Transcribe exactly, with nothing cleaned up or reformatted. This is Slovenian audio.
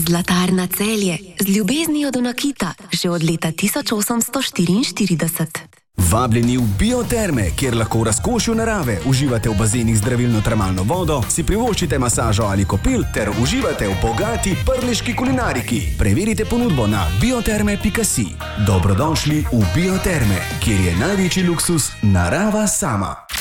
Zlatarna Celje, z ljubeznijo do nakita, že od leta tisoč osemsto štiriinštirideset. Vabljeni v Bioterme, kjer lahko v razkošju narave uživate v bazenih zdravilno termalno vodo, si privoščite masažo ali kopel ter uživate v bogati prleški kulinariki. Preverite ponudbo na bioterme pika si. Dobrodošli v Bioterme, kjer je največji luksus narava sama.